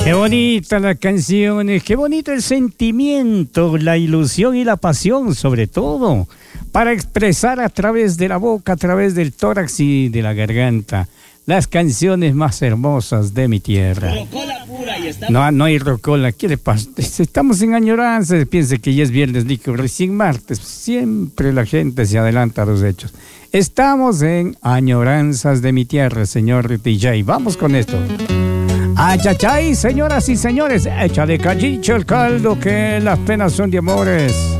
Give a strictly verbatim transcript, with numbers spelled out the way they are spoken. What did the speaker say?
Qué bonita las canciones, qué bonito el sentimiento, la ilusión y la pasión, sobre todo, para expresar a través de la boca, a través del tórax y de la garganta, las canciones más hermosas de mi tierra. Rocola pura y estamos... No, no hay rocola, ¿qué le pasa? Estamos en añoranza, piense que ya es viernes líquido, recién martes, siempre la gente se adelanta a los hechos. Estamos en añoranzas de mi tierra, señor D J, vamos con esto. Ayayay, señoras y señores, echa de callicho el caldo que las penas son de amores.